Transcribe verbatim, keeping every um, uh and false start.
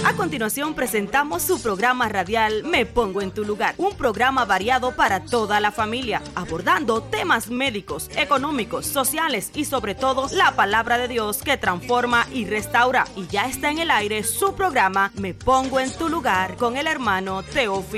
A continuación presentamos su programa radial Me Pongo en Tu Lugar, un programa variado para toda la familia, abordando temas médicos, económicos, sociales y sobre todo la palabra de Dios que transforma y restaura. Y ya está en el aire su programa Me Pongo en Tu Lugar con el hermano Teófilo.